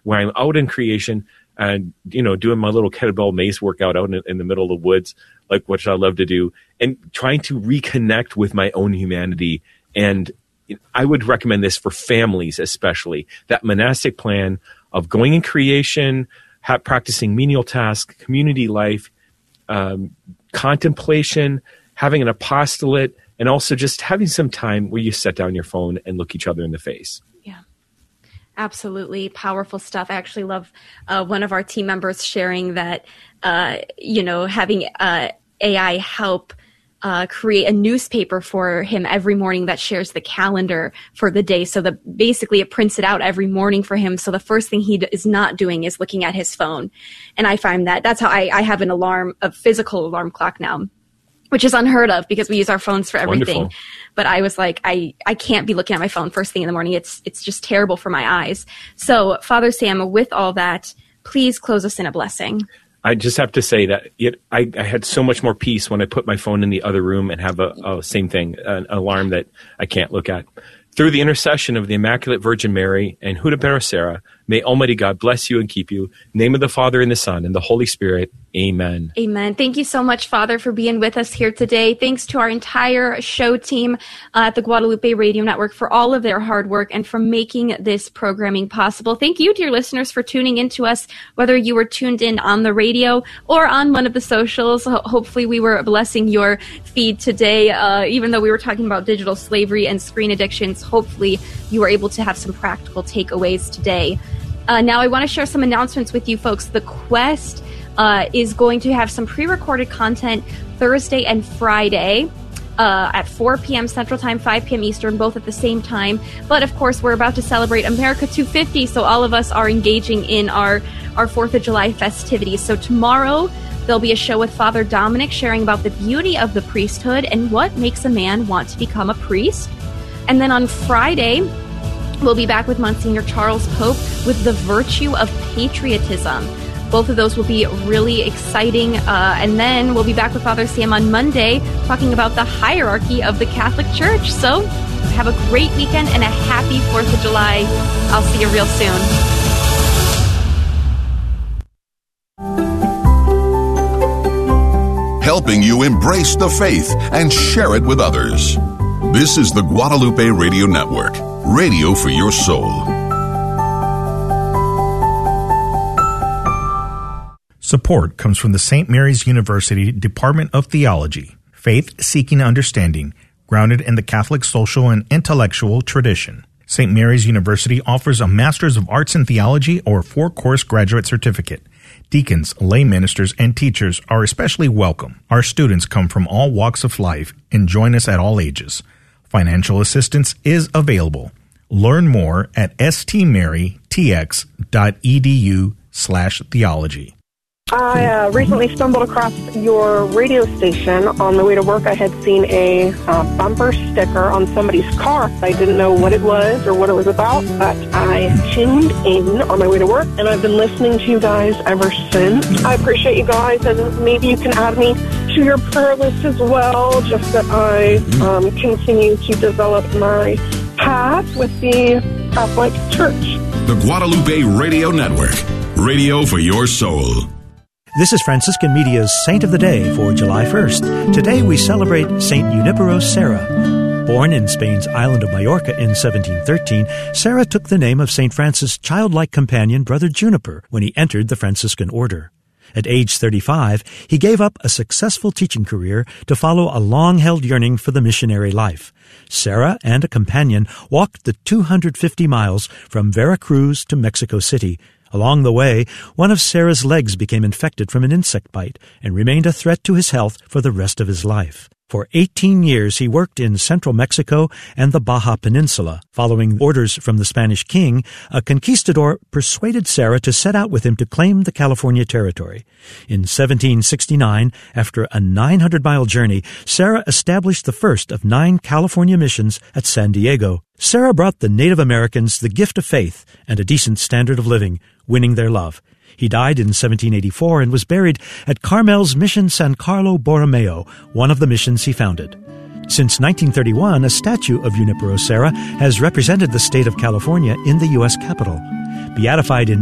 where I'm out in creation and, doing my little kettlebell mace workout out in the middle of the woods, like which I love to do, and trying to reconnect with my own humanity. And I would recommend this for families, especially that monastic plan of going in creation, practicing menial tasks, community life, contemplation, having an apostolate, and also just having some time where you set down your phone and look each other in the face. Yeah, absolutely. Powerful stuff. I actually love one of our team members sharing that, having AI help create a newspaper for him every morning that shares the calendar for the day. So basically it prints it out every morning for him. So the first thing he is not doing is looking at his phone. And I find that's how I have a physical alarm clock now, which is unheard of because we use our phones for everything. Wonderful. But I was like, I can't be looking at my phone first thing in the morning. It's just terrible for my eyes. So Father Sam, with all that, please close us in a blessing. I just have to say that I had so much more peace when I put my phone in the other room and have a same thing, an alarm that I can't look at. Through the intercession of the Immaculate Virgin Mary and Junipero Serra, may Almighty God bless you and keep you. In the name of the Father, and the Son, and the Holy Spirit. Amen. Amen. Thank you so much, Father, for being with us here today. Thanks to our entire show team at the Guadalupe Radio Network for all of their hard work and for making this programming possible. Thank you, dear listeners, for tuning in to us, whether you were tuned in on the radio or on one of the socials. Hopefully we were blessing your feed today, even though we were talking about digital slavery and screen addictions. Hopefully you were able to have some practical takeaways today. Now I want to share some announcements with you folks. The Quest is going to have some pre-recorded content Thursday and Friday at 4 p.m. Central Time, 5 p.m. Eastern, both at the same time. But, of course, we're about to celebrate America 250, so all of us are engaging in our 4th of July festivities. So tomorrow there'll be a show with Father Dominic sharing about the beauty of the priesthood and what makes a man want to become a priest. And then on Friday, we'll be back with Monsignor Charles Pope with the virtue of patriotism. Both of those will be really exciting. And then we'll be back with Father Sam on Monday talking about the hierarchy of the Catholic Church. So have a great weekend and a happy 4th of July. I'll see you real soon. Helping you embrace the faith and share it with others. This is the Guadalupe Radio Network, radio for your soul. Support comes from the St. Mary's University Department of Theology, faith-seeking understanding, grounded in the Catholic social and intellectual tradition. St. Mary's University offers a Master's of Arts in Theology or 4-course graduate certificate. Deacons, lay ministers, and teachers are especially welcome. Our students come from all walks of life and join us at all ages. Financial assistance is available. Learn more at stmarytx.edu/theology. I recently stumbled across your radio station. On my way to work, I had seen a bumper sticker on somebody's car. I didn't know what it was or what it was about, but I tuned in on my way to work, and I've been listening to you guys ever since. I appreciate you guys, and maybe you can add me to your prayer list as well, just that I continue to develop my path with the Catholic Church. The Guadalupe Radio Network, radio for your soul. This is Franciscan Media's Saint of the Day for July 1st. Today we celebrate Saint Junipero Serra. Born in Spain's island of Majorca in 1713, Serra took the name of St. Francis' childlike companion, Brother Juniper, when he entered the Franciscan order. At age 35, he gave up a successful teaching career to follow a long-held yearning for the missionary life. Serra and a companion walked the 250 miles from Veracruz to Mexico City. Along the way, one of Serra's legs became infected from an insect bite and remained a threat to his health for the rest of his life. For 18 years, he worked in central Mexico and the Baja Peninsula. Following orders from the Spanish king, a conquistador persuaded Serra to set out with him to claim the California territory. In 1769, after a 900-mile journey, Serra established the first of 9 California missions at San Diego. Serra brought the Native Americans the gift of faith and a decent standard of living, winning their love. He died in 1784 and was buried at Carmel's Mission San Carlo Borromeo, one of the missions he founded. Since 1931, a statue of Junipero Serra has represented the state of California in the U.S. Capitol. Beatified in